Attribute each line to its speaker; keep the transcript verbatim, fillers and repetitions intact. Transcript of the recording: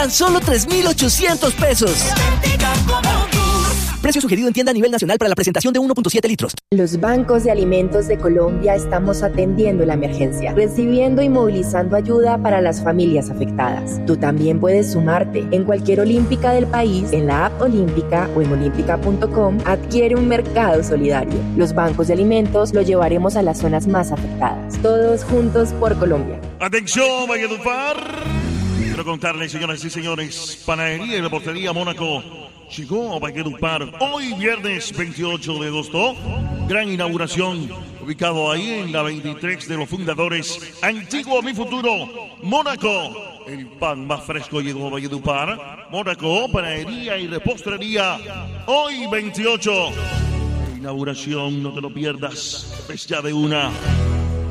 Speaker 1: Tan solo tres mil ochocientos pesos. Precio sugerido en tienda a nivel nacional para la presentación de uno punto siete litros.
Speaker 2: Los bancos de alimentos de Colombia estamos atendiendo la emergencia, recibiendo y movilizando ayuda para las familias afectadas. Tú también puedes sumarte. En cualquier olímpica del país, en la app Olímpica o en olímpica punto com, adquiere un mercado solidario. Los bancos de alimentos lo llevaremos a las zonas más afectadas. Todos juntos por Colombia.
Speaker 3: Atención, Valledupar. Quiero contarles, señoras y señores, Panadería y Repostería Mónaco llegó a Valledupar hoy viernes veintiocho de agosto. Gran inauguración, ubicado ahí en la veintitrés de los fundadores. Antiguo Mi Futuro, Mónaco. El pan más fresco llegó a Valledupar. Mónaco, Panadería y Repostería. Hoy veintiocho. Inauguración, no te lo pierdas. Ves ya de una.